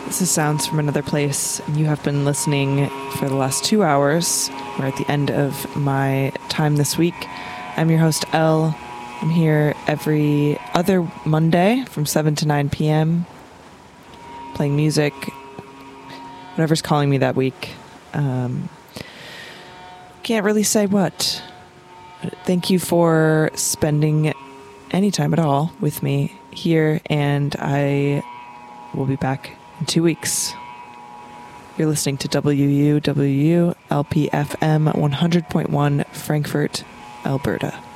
This is Sounds from Another Place. You have been listening for the last 2 hours. We're at the end of my time this week. I'm your host, Elle. I'm here every other Monday from 7 to 9 p.m. playing music, whatever's calling me that week. Can't really say what. Thank you for spending any time at all with me here, and I will be back in 2 weeks. You're listening to WUWU LPFM 100.1 Frankfurt, Alberta.